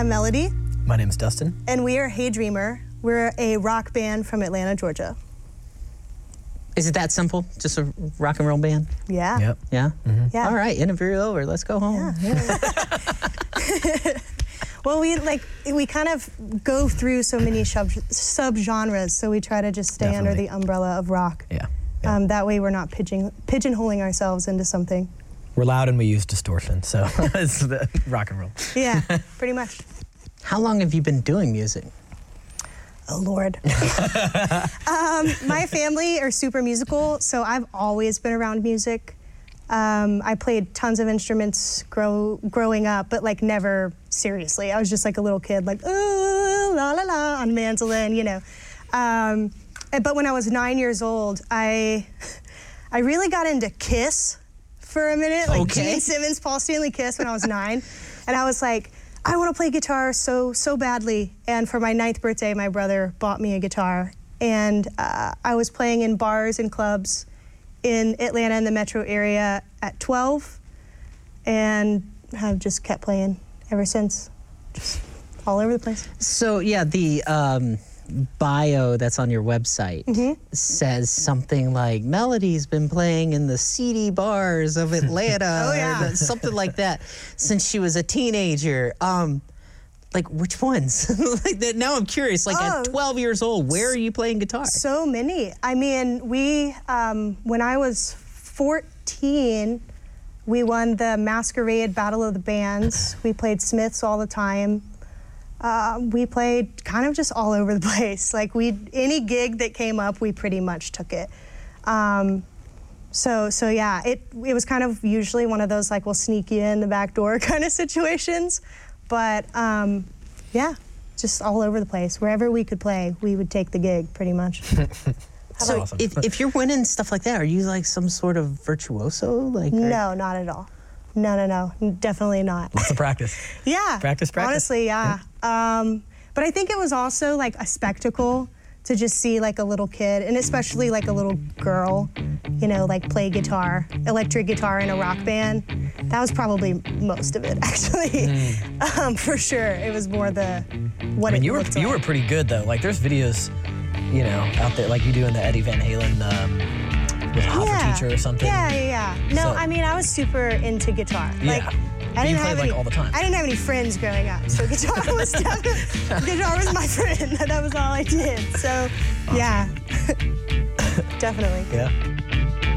I'm Melody. My name's Dustin. And we are Hey Dreamer. We're a rock band from Atlanta, Georgia. Is it that simple? Just a rock and roll band? Yeah. Yep. Yeah? Mm-hmm. Yeah. All right, interview over. Let's go home. Yeah. Well, we kind of go through so many sub-genres, so we try to just stay under the umbrella of rock. Yeah. That way we're not pigeonholing ourselves into something. We're loud and we use distortion, so it's the rock and roll. Yeah, pretty much. How long have you been doing music? Oh, Lord. My family are super musical, so I've always been around music. I played tons of instruments growing up, but like never seriously. I was just like a little kid, like, ooh, la la la, on mandolin, you know. But when I was 9 years old, I really got into Kiss for a minute, like Gene Simmons, Paul Stanley Kiss when I was 9. And I was like, I want to play guitar so badly. And for my 9th birthday, my brother bought me a guitar. And I was playing in bars and clubs in Atlanta in the metro area at 12, and have just kept playing ever since, just all over the place. So yeah, the bio that's on your website says something like, Melody's been playing in the seedy bars of Atlanta, Oh, yeah. or something like that, since she was a teenager. Like, which ones? Like that. Now I'm curious, like at 12 years old, where are you playing guitar? So many. I mean, when I was 14, we won the Masquerade Battle of the Bands. We played Smiths all the time. We played kind of just all over the place. Like any gig that came up, we pretty much took it. So yeah, it was kind of usually one of those like, we'll sneak you in the back door kind of situations. But yeah, just all over the place. Wherever we could play, we would take the gig pretty much. So awesome. if you're winning stuff like that, are you like some sort of virtuoso? Like, No, not at all. No, definitely not. Lots of practice. Yeah. Practice. Honestly, yeah. But I think it was also like a spectacle to just see like a little kid, and especially like a little girl, you know, like play guitar, electric guitar in a rock band. That was probably most of it, actually. For sure, it was more what it looked like. You were pretty good though. Like there's videos, you know, out there like you do in the Eddie Van Halen with Hoffer Teacher or something. Yeah. No, I mean, I was super into guitar. Yeah. Like, I didn't have any, all the time. I didn't have any friends growing up, so guitar was my friend. That was all I did. So, yeah, definitely. Yeah.